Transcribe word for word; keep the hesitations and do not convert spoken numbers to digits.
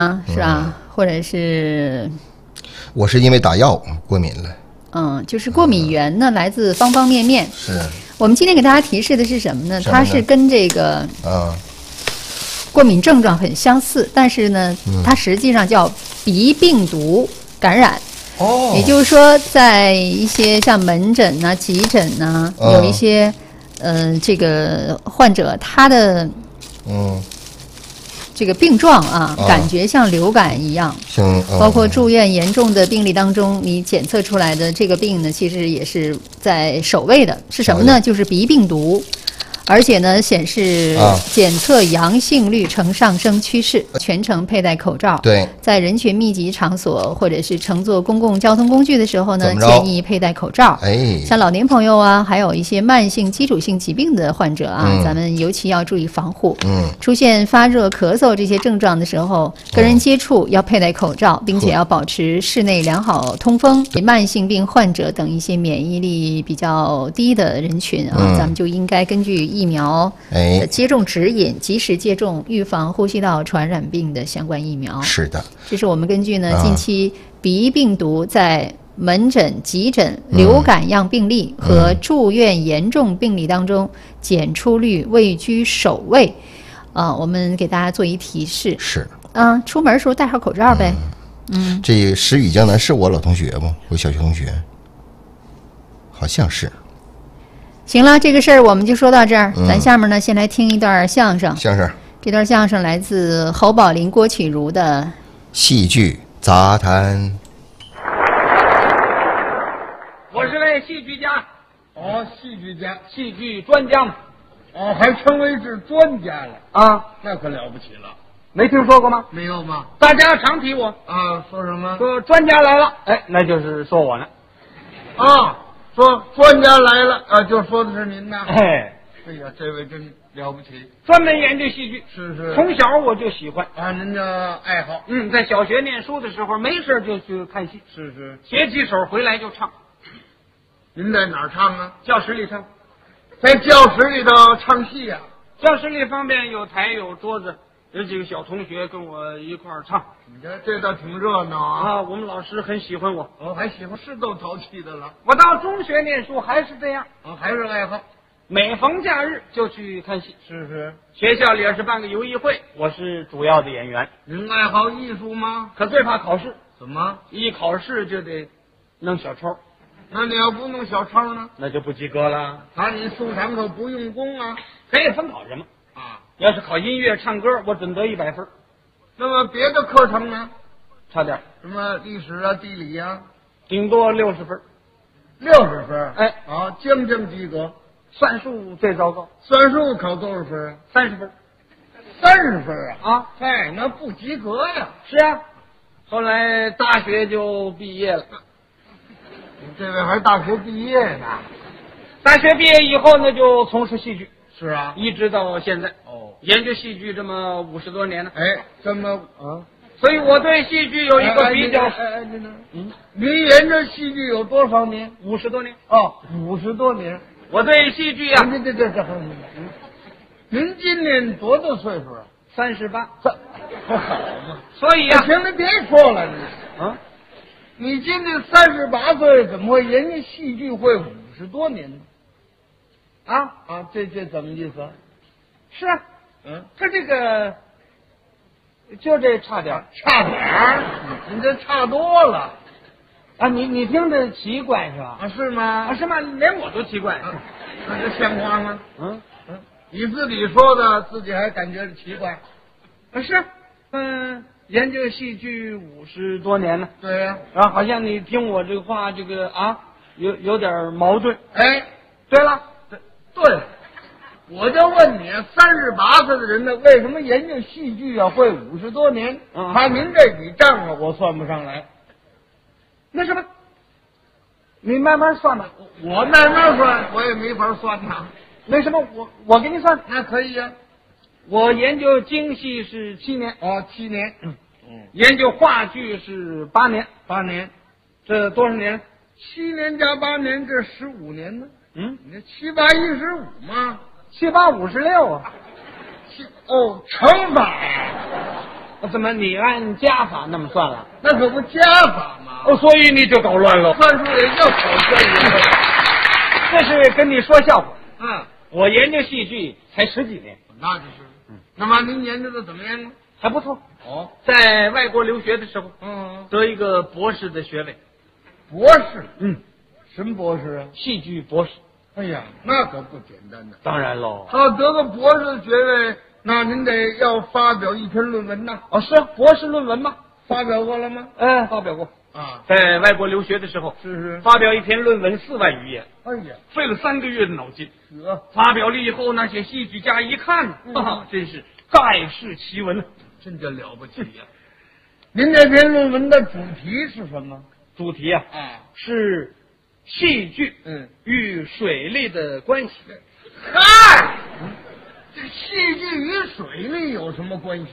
啊，是吧？嗯、或者是， 我是因为打药过敏了。 嗯，就是过敏源呢，嗯、来自方方面面。 是。 我们今天给大家提示的是什么呢？ 什么呢它是跟这个啊过敏症状很相似，但是呢，嗯、它实际上叫鼻病毒感染。 哦。 也就是说，在一些像门诊呐、啊、急诊呐、啊，有一些，嗯、呃，这个患者他的， 嗯。 这个病状啊， 啊感觉像流感一样， 像、嗯、 包括住院严重的病例当中，你检测出来的这个病呢，其实也是在首位的，是什么呢？就是鼻病毒。而且呢，显示检测阳性率呈上升趋势，啊、全程佩戴口罩。 对， 在人群密集场所或者是乘坐公共交通工具的时候呢，建议佩戴口罩。 哎， 像老年朋友啊，还有一些慢性基础性疾病的患者啊，嗯、咱们尤其要注意防护。 嗯， 出现发热、咳嗽这些症状的时候，跟人接触要佩戴口罩，嗯、并且要保持室内良好通风。慢性病患者等一些免疫力比较低的人群啊，嗯、咱们就应该根据疫苗的接种指引，及时接种预防呼吸道传染病的相关疫苗。 是的， 这是我们根据呢近期鼻病毒在门诊、急诊、流感样病例和住院严重病例当中检出率位居首位，啊，我们给大家做一提示。 是啊，出门的时候戴好口罩呗。嗯， 嗯这石宇江南是我老同学吗？我小学同学，好像是。 行了，这个事儿我们就说到这儿。嗯、咱下面呢，先来听一段相声。 相声， 这段相声来自侯宝林、郭启儒的《 戏剧杂谈》。 我是位戏剧家。哦，戏剧家，戏剧专家嘛。哦，还称为是专家了啊，那可了不起了。没听说过吗？没有吗？大家常提我啊，说什么？说专家来了，哎，那就是说我呢。啊。说专家来了啊，就说的是您呐。哎，哎呀，这位真了不起，专门研究戏剧。是是，从小我就喜欢啊，您的爱好。嗯，在小学念书的时候，没事就去看戏。是是，写几首回来就唱。您在哪儿唱啊？教室里唱，在教室里头唱戏呀、啊。教室里方面有台有桌子。有几个小同学跟我一块儿唱，你看这倒挺热闹啊！啊，我们老师很喜欢我，哦，还喜欢，是够淘气的了。我到中学念书还是这样，啊，还是爱好，每逢假日就去看戏。是是，学校里也是办个游艺会，我是主要的演员。您爱好艺术吗？可最怕考试。怎么？一考试就得弄小抄，那你要不弄小抄呢？那就不及格了。啊，你书堂可不用功啊？可以分考什么？啊。要是考音乐唱歌，我准得一百分。那么别的课程呢？差点，什么历史啊、地理啊，顶多六十分。六十分？哎，啊，将将及格。算术最糟糕。算术考多少分啊？三十分。三十分啊？啊，哎，那不及格呀。是啊，后来大学就毕业了。这位还大学毕业呢？大学毕业以后呢，就从事戏剧。是啊，一直到现在哦，研究戏剧这么五十多年了。哎，这么啊，所以我对戏剧有一个比较。哎哎，哎您呢？嗯，您研究戏剧有多少年？五十多年。哦，五十多年。我对戏剧啊，这这这这，嗯，您今年多大岁数啊？三十八。这不好嘛？所以啊，行了，别说了，你啊，你今年三十八岁，怎么会研究戏剧会五十多年呢？啊啊，这这怎么意思？是啊，嗯，他这个就这差点，差点儿，你这差多了啊！你你听着奇怪是吧？啊，是吗？啊，是吗？连我都奇怪，啊、那这像话吗？嗯嗯，你自己说的，自己还感觉奇怪？啊，是，嗯，研究戏剧五十多年了。对呀、啊，啊，好像你听我这个话，这个啊，有有点矛盾。哎，对了。对，我就问你，三十八岁的人呢，为什么研究戏剧啊会五十多年？嗯，他您这笔账啊，我算不上来。那什么，你慢慢算吧。我慢慢算，我也没法算呐。那什么，我我给你算，那可以呀、啊。我研究京戏是七年，哦，七年。嗯嗯，研究话剧是八年，八年，这多少年？七年加八年，这十五年呢？嗯，你这七八一十五吗？七八五十六啊，七哦，乘法怎么你按加法那么算了？ 那可不加法吗？ 哦，所以你就搞乱了。 算数也叫考卷呀。 这是跟你说笑话。 嗯， 我研究戏剧才十几年， 那就是。嗯，那么您研究的怎么样呢？ 还不错。 哦， 在外国留学的时候， 嗯， 得一个博士的学位。 博士？ 嗯， 什么博士啊？ 戏剧博士。 哎呀，那可不简单呢。 当然喽。 他得个博士的学位，那您得要发表一篇论文呐。 哦，是啊，博士论文吗？ 发表过了吗？ 嗯，发表过。 啊， 在外国留学的时候， 是是。 发表一篇论文四万余页， 哎呀， 费了三个月的脑筋。 得发表了以后，那些戏剧家一看， 嗯啊，真是盖世奇闻， 真叫了不起呀！您这篇论文的主题是什么？ 主题啊， 啊， 是戏剧嗯与水利的关系。 嗨，这戏剧与水利有什么关系？